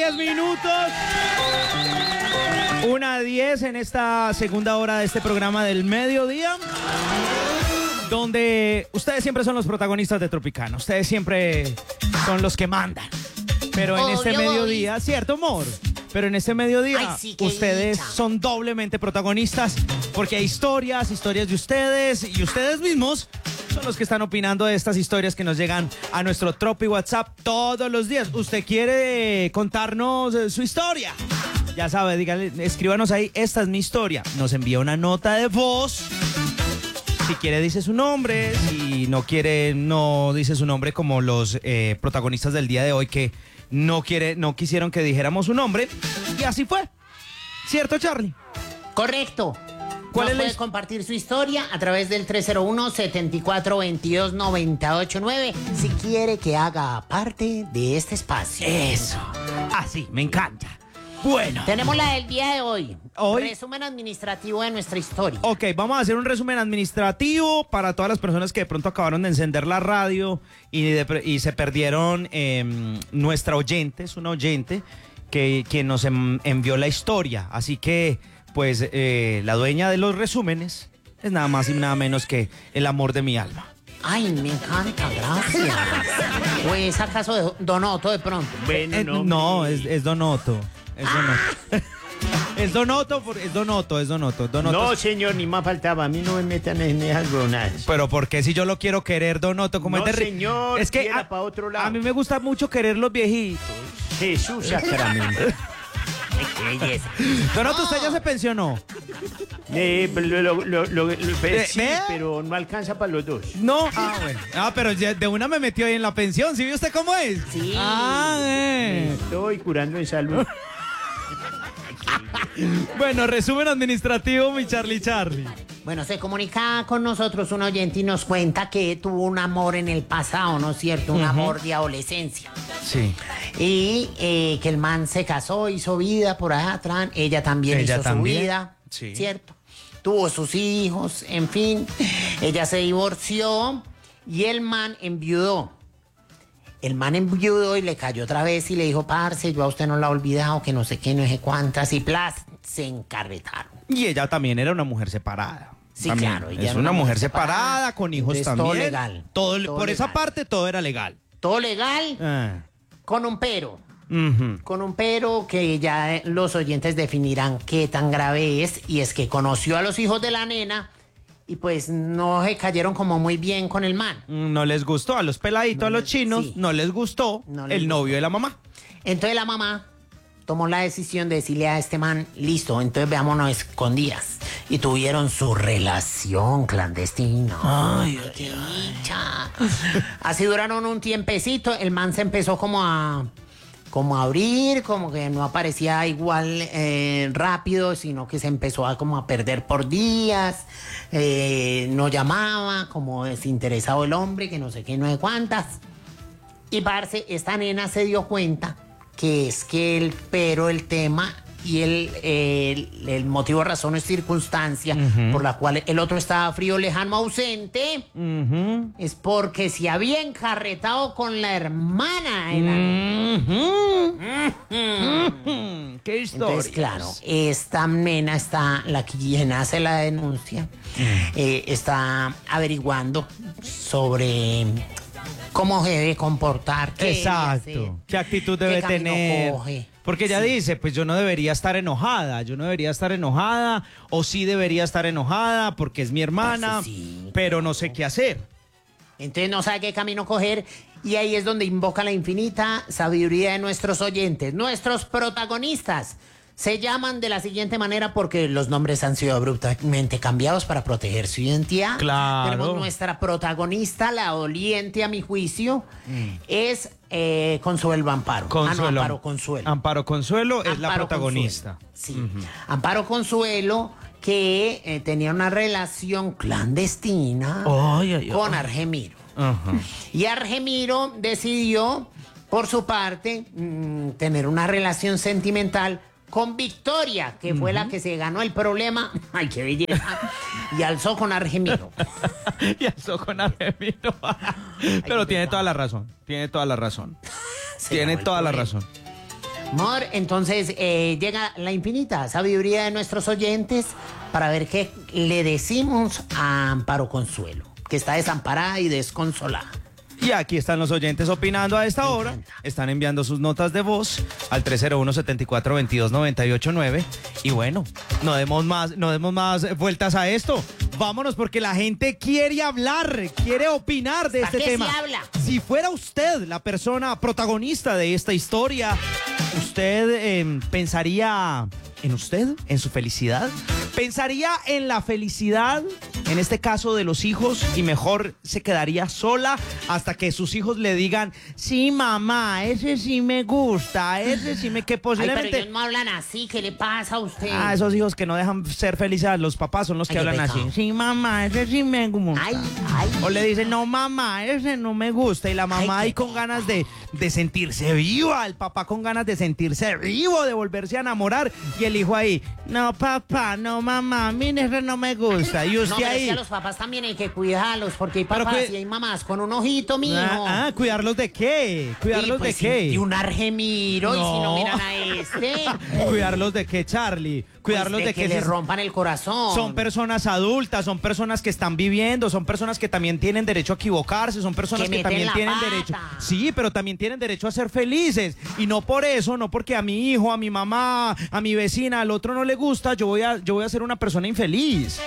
10 minutos. 1:10 en esta segunda hora de este programa del mediodía, donde ustedes siempre son los protagonistas de Tropicana. Ustedes siempre son los que mandan. Pero en este mediodía, ¿cierto, amor? Pero en este mediodía, ustedes son doblemente protagonistas, porque hay historias de ustedes, y ustedes mismos son los que están opinando de estas historias que nos llegan a nuestro Tropi WhatsApp todos los días. ¿Usted quiere contarnos su historia? Ya sabe, díganle, escríbanos ahí, esta es mi historia. Nos envía una nota de voz. Si quiere dice su nombre, si no quiere no dice su nombre, como los protagonistas del día de hoy que no quisieron que dijéramos su nombre, y así fue. ¿Cierto, Charlie? Correcto. ¿Cuál puede compartir su historia a través del 301-7422-989 si quiere que haga parte de este espacio. Eso. Así, me encanta. Bueno. Tenemos la del día de hoy. Resumen administrativo de nuestra historia. Ok, vamos a hacer un resumen administrativo para todas las personas que de pronto acabaron de encender la radio y se perdieron. Nuestra oyente, es una oyente quien nos envió la historia. Así que, pues, la dueña de los resúmenes es nada más y nada menos que el amor de mi alma. Ay, me encanta, gracias. ¿O es acaso de Donoto de pronto? Bueno, no, es Donoto. Es Donoto. Es Donoto. No, señor, ni más faltaba. A mí no me metan en esas bronas. Pero ¿por qué si yo lo quiero querer, Donoto? Como no, señor, es que para otro lado. A mí me gusta mucho querer los viejitos. Jesús sacramento. Qué belleza. Donoto, ¿usted ya se pensionó? Sí, pero no alcanza para los dos. No. Bueno. Pero ya de una me metió ahí en la pensión. ¿Sí vio usted cómo es? Sí. Me estoy curando en salud. Bueno, resumen administrativo, mi Charlie. Bueno, se comunica con nosotros un oyente y nos cuenta que tuvo un amor en el pasado, ¿no es cierto? Un amor de adolescencia. Sí. Y que el man se casó, hizo vida por allá atrás. Ella también hizo su vida, sí. ¿cierto? Tuvo sus hijos, en fin. Ella se divorció y el man enviudó. El man enviudó y le cayó otra vez y le dijo, parce, yo a usted no la he olvidado, que no sé qué, no sé cuántas, y plas, se encarretaron. Y ella también era una mujer separada. Sí, también. claro. Ella Es una mujer separada, con hijos también. Todo legal. Todo por legal. esa parte, todo era legal. Todo legal, con un pero. Uh-huh. Con un pero que ya los oyentes definirán qué tan grave es, y es que conoció a los hijos de la nena y pues no se cayeron como muy bien con el man. No les gustó a los peladitos, a los chinos, sí. No les gustó el novio de la mamá. Entonces la mamá tomó la decisión de decirle a este man, listo, entonces veámonos escondidas. Y tuvieron su relación clandestina. Ay, qué dicha. Así duraron un tiempecito, el man se empezó como a abrir, como que no aparecía igual rápido, sino que se empezó a como a perder por días, no llamaba, como desinteresado el hombre, que no sé qué, no sé cuántas. Y parce, esta nena se dio cuenta que es que el tema y el motivo, razón o circunstancia por la cual el otro estaba frío, lejano, ausente, es porque se había encarretado con la hermana de la ¿Qué historia? Entonces, claro, esta nena está, la quien hace la denuncia, está averiguando sobre cómo se debe comportar. Exacto. ¿Qué actitud debe tener? Porque ella dice, pues yo no debería estar enojada, o sí debería estar enojada porque es mi hermana, pero no sé qué hacer. Entonces no sabe qué camino coger, y ahí es donde invoca la infinita sabiduría de nuestros oyentes, nuestros protagonistas. Se llaman de la siguiente manera porque los nombres han sido abruptamente cambiados para proteger su identidad. Claro. Tenemos nuestra protagonista, la doliente a mi juicio, es Consuelo Amparo. Amparo Consuelo. Amparo Consuelo es la protagonista. Consuelo. Sí. Amparo Consuelo, que tenía una relación clandestina con Argemiro. Y Argemiro decidió, por su parte, tener una relación sentimental con Victoria, que fue la que se ganó el problema. ¡Ay, qué belleza! Y alzó con Argemiro. Pero tiene toda la razón. Tiene toda la razón. Amor, entonces llega la infinita sabiduría de nuestros oyentes para ver qué le decimos a Amparo Consuelo, que está desamparada y desconsolada. Y aquí están los oyentes opinando a esta hora. Están enviando sus notas de voz al 301-7422-989. Y bueno, no demos más vueltas a esto. Vámonos porque la gente quiere hablar, quiere opinar de este tema. Si fuera usted la persona protagonista de esta historia, ¿usted pensaría en usted, en su felicidad? ¿Pensaría en la felicidad, en este caso de los hijos, y mejor se quedaría sola hasta que sus hijos le digan, sí, mamá, ese sí me gusta, ese sí me... que posiblemente... Ay, pero ellos no hablan así, ¿qué le pasa a usted? Ah, esos hijos que no dejan ser felices a los papás son los que hablan así. Sí, mamá, ese sí me gusta. O le dicen, no, mamá, ese no me gusta. Y la mamá ahí con ganas de sentirse viva, el papá con ganas de sentirse vivo, de volverse a enamorar. Y el hijo ahí, no, papá, no, mamá, a mí ese no me gusta. Y usted no, ahí... Es que a los papás también hay que cuidarlos, porque hay papás y hay mamás con un ojito, mijo. ¿cuidarlos de qué? ¿Cuidarlos de qué? Y un argemiro, y si no miran a este. ¿Cuidarlos de qué, Charlie? ¿Cuidarlos de que les rompan el corazón? Son personas adultas, son personas que están viviendo, son personas que también tienen derecho a equivocarse, son personas que también tienen derecho... Sí, pero también tienen derecho a ser felices. Y no por eso, no porque a mi hijo, a mi mamá, a mi vecina, al otro no le gusta, yo voy a ser una persona infeliz.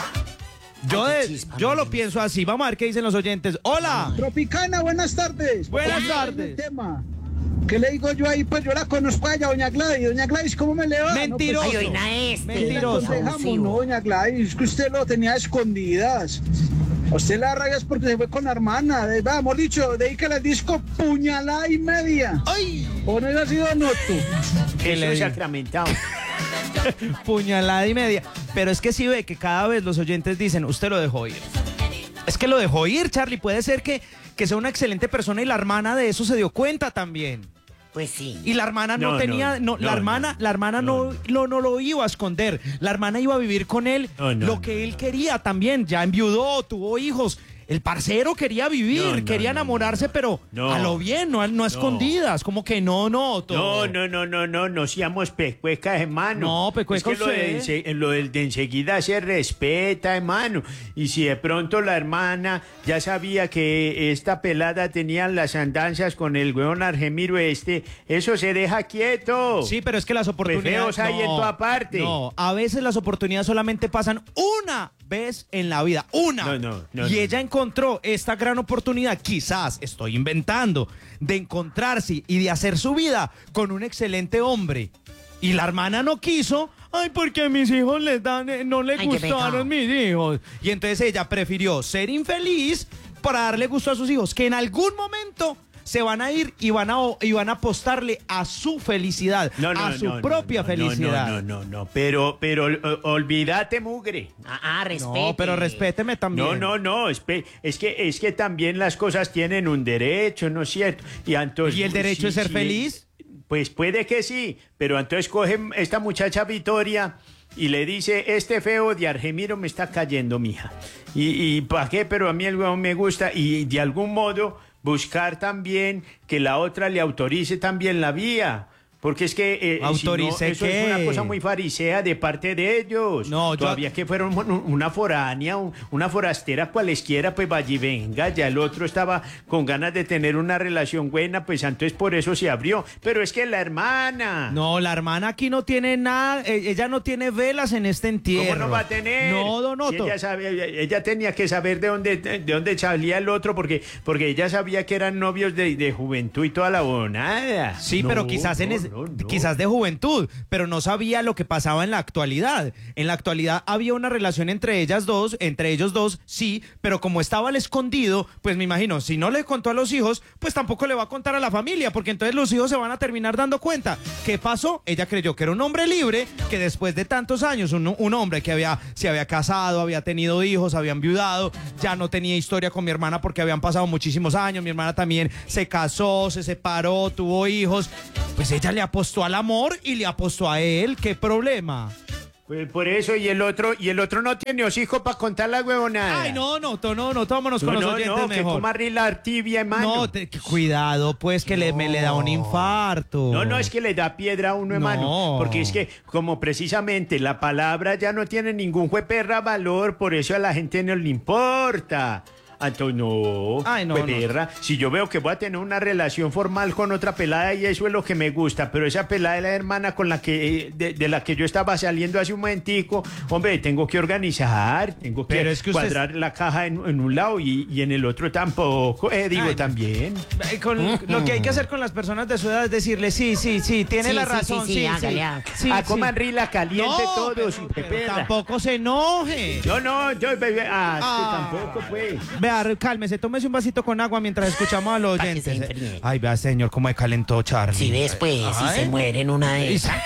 Yo lo pienso así. Vamos a ver qué dicen los oyentes. ¡Hola! Tropicana, buenas tardes. Buenas tardes. ¿Qué le digo yo ahí? Pues yo la conozco a ella, doña Gladys. Doña Gladys, ¿cómo me le va? Mentiroso. No, pues, Mentiroso. No, doña Gladys, es que usted lo tenía a escondidas. A usted la rayas porque se fue con la hermana. Vamos, dicho, dedícale al disco puñalada y media. ¡Ay! ¿O no ha sido noto? Eso es sacramentado. Puñalada y media. Pero es que sí ve que cada vez los oyentes dicen, usted lo dejó ir. Es que lo dejó ir, Charlie. Puede ser que sea una excelente persona y la hermana de eso se dio cuenta también. Pues sí. Y la hermana no lo iba a esconder. La hermana iba a vivir con él lo que él quería también. Ya enviudó, tuvo hijos. El parcero quería vivir, quería enamorarse, pero a lo bien, no a escondidas. Como que no seamos pecuecas, hermano. No, pecuecas. Es que lo de enseguida se respeta, hermano. Y si de pronto la hermana ya sabía que esta pelada tenía las andanzas con el weón Argemiro eso se deja quieto. Sí, pero es que las oportunidades... hay en toda parte. No, a veces las oportunidades solamente pasan una vez en la vida. Una. Y ella encontró esta gran oportunidad, quizás, estoy inventando, de encontrarse y de hacer su vida con un excelente hombre. Y la hermana no quiso, porque a mis hijos no les gustaron mis hijos. Y entonces ella prefirió ser infeliz para darle gusto a sus hijos, que en algún momento se van a ir y van a apostarle a su felicidad, a su propia felicidad. No, pero olvídate, mugre. Respete. No, pero respéteme también. No, es que también las cosas tienen un derecho, ¿no es cierto? ¿Y el derecho es ser feliz? Pues puede que sí, pero entonces coge esta muchacha Victoria y le dice, este feo de Argemiro me está cayendo, mija. ¿Y para qué? Pero a mí el huevón me gusta y de algún modo... buscar también que la otra le autorice también la vía. Porque es que ¿Autorice eso qué? Es una cosa muy farisea de parte de ellos. No, todavía que fueron una foránea, una forastera cualesquiera, pues vaya y venga. Ya el otro estaba con ganas de tener una relación buena, pues entonces por eso se abrió. Pero es que la hermana... No, la hermana aquí no tiene nada, ella no tiene velas en este entierro. ¿Cómo no va a tener? No, don Otto. Si ella tenía que saber de dónde salía el otro, porque ella sabía que eran novios de juventud y toda la bonada. Sí, pero quizás quizás de juventud, pero no sabía lo que pasaba en la actualidad. En la actualidad había una relación entre ellos dos, sí, pero como estaba al escondido, pues me imagino, si no le contó a los hijos, pues tampoco le va a contar a la familia, porque entonces los hijos se van a terminar dando cuenta. ¿Qué pasó? Ella creyó que era un hombre libre, que después de tantos años, un hombre que se había casado, había tenido hijos, había enviudado, ya no tenía historia con mi hermana porque habían pasado muchísimos años, mi hermana también se casó, se separó, tuvo hijos, pues ella le apostó al amor y le apostó a él. ¿Qué problema? Pues por eso, y el otro no tiene hocico para contar la huevonada. Ay, no, vámonos con los oyentes que mejor. coma la tibia, hermano. Cuidado, pues, que me le da un infarto. No, es que le da piedra a uno, hermano. Porque es que, como precisamente la palabra ya no tiene ningún jueperra valor, por eso a la gente no le importa. Entonces, no, Ay, no, perra. Si yo veo que voy a tener una relación formal con otra pelada y eso es lo que me gusta, pero esa pelada es la hermana con la que de la que yo estaba saliendo hace un momentico, hombre, tengo que organizar, tengo que, cuadrar la caja en un lado y en el otro tampoco, también. Lo que hay que hacer con las personas de su edad es decirle, sí, tiene la razón, sí. Coman rila caliente todos. Tampoco se enoje. Yo tampoco, pues. Vea, cálmese, tómese un vasito con agua mientras escuchamos a los oyentes. Ay, vea, señor, cómo me calentó Charlie. Si ves, pues, si se muere en una de esas.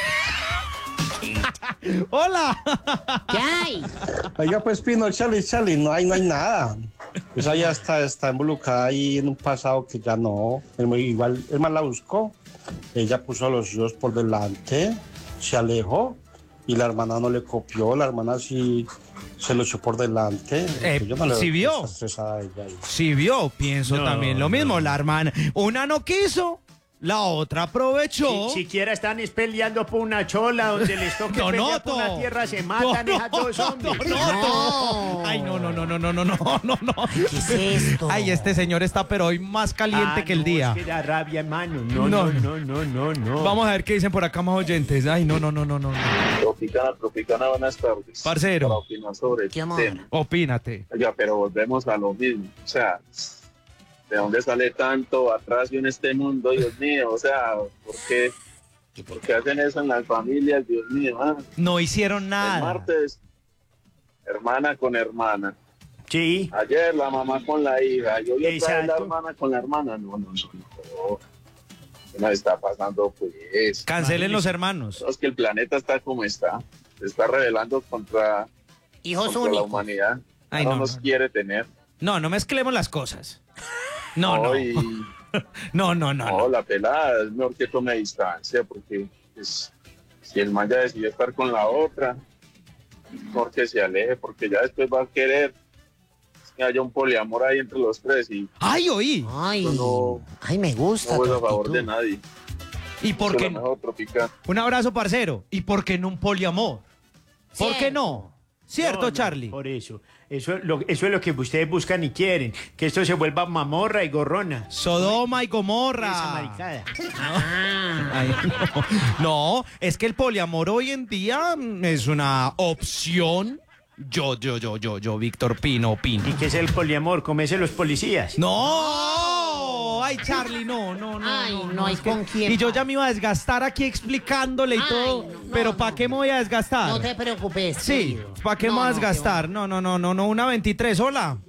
¡Hola! ¿Qué hay? Oiga, pues, Pino, Charlie, no hay nada. Pues ella está involucrada ahí en un pasado que ya no. Igual, el man la buscó. Ella puso a los hijos por delante, se alejó y la hermana no le copió. La hermana sí se lo echó por delante. ¿Sí vio? Sí vio, pienso también lo mismo. La hermana, una no quiso, la otra aprovechó. Siquiera están peleando por una chola donde les toque pelear por una tierra, se matan esas dos hombres. Ay, no. ¿Qué es esto? Ay, este señor está pero hoy más caliente que el día. Es que da rabia, hermano. No. Vamos a ver qué dicen por acá más oyentes. Ay, no. Tropicana, buenas tardes. Parcero. Para opinar sobre el tema. Opínate. Oiga, pero volvemos a lo mismo. O sea, ¿de dónde sale tanto atraso en este mundo, Dios mío? O sea, ¿por qué hacen eso en las familias, Dios mío? No hicieron nada. El martes, hermana con hermana. Sí. Ayer la mamá con la hija. Yo vi otra vez la hermana con la hermana. No. ¿Qué nos está pasando, pues? Cancelen los hermanos. Es que el planeta está como está. Se está rebelando contra la humanidad. Ay, no nos quiere tener. No mezclemos las cosas. No. No, la pelada es mejor que tome distancia, porque pues, si el man ya decidió estar con la otra, mejor que se aleje, porque ya después va a querer que haya un poliamor ahí entre los tres. Y ¡ay, oí! Ay, me gusta. No voy a favor de nadie. ¿Y por qué no? Un abrazo, parcero. ¿Y por qué no un poliamor? ¿Por qué no? ¿Cierto, Charlie? Por eso. Eso es lo que ustedes buscan y quieren. Que esto se vuelva mamorra y gorrona. Sodoma y Gomorra. Esa maricada. Ay, no, es que el poliamor hoy en día es una opción. Yo, Víctor Pino, opino. ¿Y qué es el poliamor? ¿Comerse los policías? ¡No! Ay, Charlie, no. Ay, no hay con quién. Y yo ya me iba a desgastar aquí explicándole y todo. Pero ¿para qué me voy a desgastar? No te preocupes. Sí, ¿para qué me voy a desgastar? No, una 23, hola.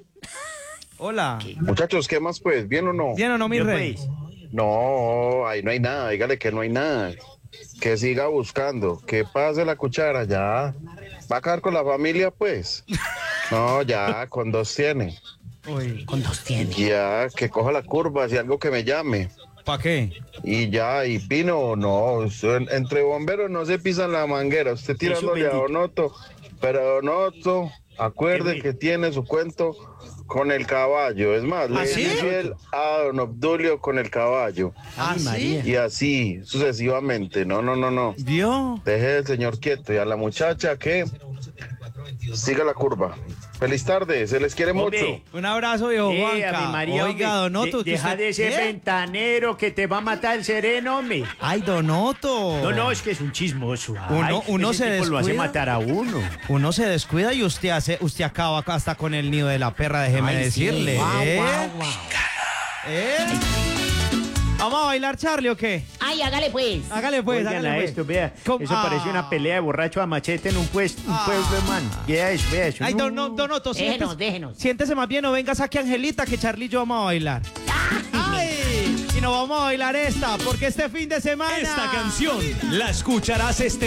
Muchachos, ¿qué más pues? ¿Bien o no? ¿Bien o no, mi rey? Pues. No, ahí no hay nada, dígale que no hay nada. Que siga buscando, que pase la cuchara, ya. ¿Va a acabar con la familia, pues? No, ya, con 2 tiene. Uy. Con 2 tiene. Ya, que coja la curva, si algo que me llame. ¿Para qué? Y ya, y Pino, no, entre bomberos no se pisan la manguera. Usted tirándole a Donoto, pero Donoto, acuerde que tiene su cuento con el caballo. Es más, le es fiel a don Obdulio con el caballo. ¿Sí? Y así, sucesivamente. No. ¿Vio? Deje al señor quieto. Y a la muchacha que siga la curva. Feliz tarde, se les quiere mucho. Un abrazo, viejo Juanca. Mi María, oiga, Donoto. Deja de ser ventanero que te va a matar el sereno, hombre. Ay, Donoto. No, es que es un chismoso. Uno se descuida. Lo hace matar a uno. Uno se descuida y usted acaba hasta con el nido de la perra, déjeme decirle. Sí. Guau. ¿Vamos a bailar, Charlie, o qué? Ay, hágale pues. Oigan a esto, vea. Eso parece una pelea de borracho a machete en un pueblo, hermano. Vea eso. Ay, Donoto, Déjenos. siéntese más bien o venga, saque a Angelita, que Charlie y yo vamos a bailar. ¡Ay! Y nos vamos a bailar esta, porque este fin de semana... Esta canción la escucharás este